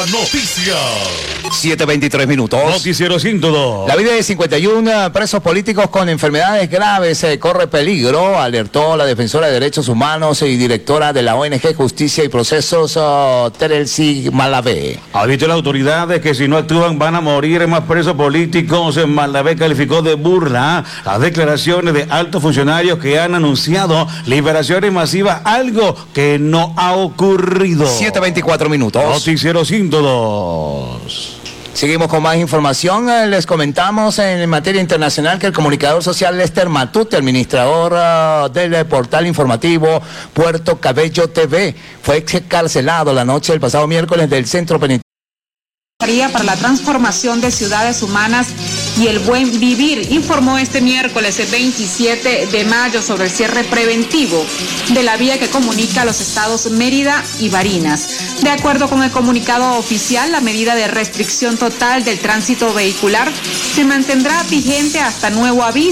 Noticias. 7:23 minutos. Noticiero 102. La vida de 51 presos políticos con enfermedades graves corre peligro, alertó la defensora de derechos humanos y directora de la ONG Justicia y Procesos, Terelsi Malavé. Ha dicho la autoridad que si no actúan van a morir más presos políticos. Malavé calificó de burla las declaraciones de altos funcionarios que han anunciado liberaciones masivas, algo que no ha ocurrido. 7:24 minutos. Noticiero 102. Seguimos con más información. Les comentamos en materia internacional que el comunicador social Lester Matute, administrador del portal informativo Puerto Cabello TV, fue excarcelado la noche del pasado miércoles del centro penitenciario para la transformación de ciudades humanas y el buen vivir, informó este miércoles 27 de mayo sobre el cierre preventivo de la vía que comunica los estados Mérida y Barinas. De acuerdo con el comunicado oficial, la medida de restricción total del tránsito vehicular se mantendrá vigente hasta nuevo aviso.